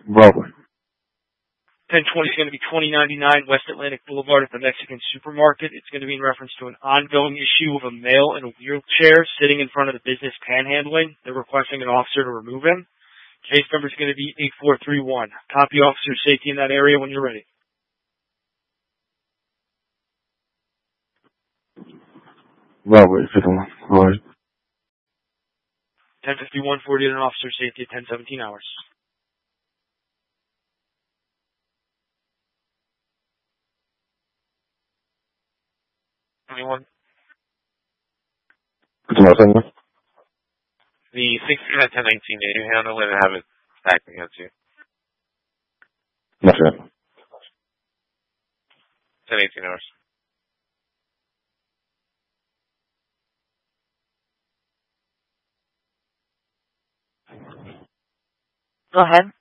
Broadway. 1020 is going to be 2099 West Atlantic Boulevard at the Mexican Supermarket. It's going to be in reference to an ongoing issue of a male in a wheelchair sitting in front of the business panhandling. They're requesting an officer to remove him. Case number is going to be 8431. Copy, officer safety in that area when you're ready. Broadway, 51. Go ahead. 1051, 40 and officer safety at 1017 hours. Anyone? What's the number? The 16 at 1019, did you handle it and have it stacked against you? No, sir. 1018 hours. Go ahead.